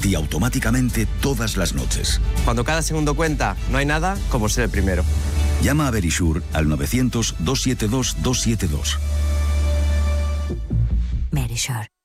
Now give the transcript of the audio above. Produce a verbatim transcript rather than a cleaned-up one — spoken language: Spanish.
ti automáticamente todas las noches. Cuando cada segundo cuenta, no hay nada como ser el primero. Llama a Verisure al novecientos, doscientos setenta y dos, doscientos setenta y dos. Verisure.